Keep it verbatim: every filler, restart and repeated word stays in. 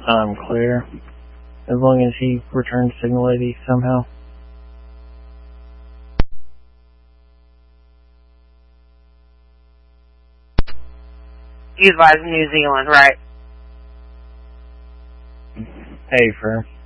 I'm clear. As long as he returns signal eighty somehow. You advise New Zealand, right? Hey, Fur.